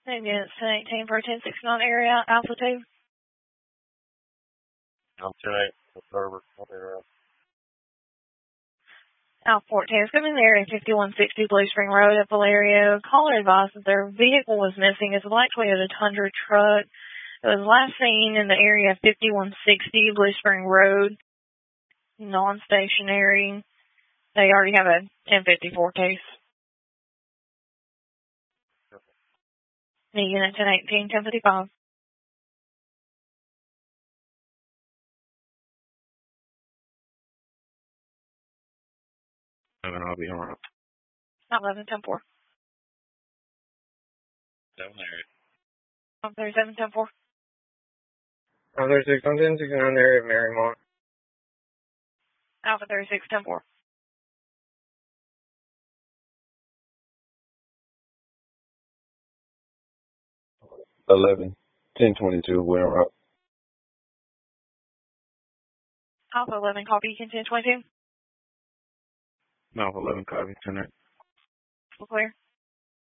Maybe it's 1018 for a 1069 area, Alpha 2. I'm 10-8, observer, area. Alpha 14 is coming in the area 5160 Blue Spring Road at Valerio. Caller advised that their vehicle was missing. It's a black Toyota Tundra truck. It was last seen in the area 5160 Blue Spring Road, non-stationary. They already have a 1054 case. The unit 1018, 1055. I'll be on route. 11, 10 4. 7 area. 37, 10 4. 36, I'm 1069 area of Marymount. Alpha 36, 10 4. 11, 1022, we're on route. Alpha 11, copy, you can 1022. Alpha 11, copy, 10-8. Clear.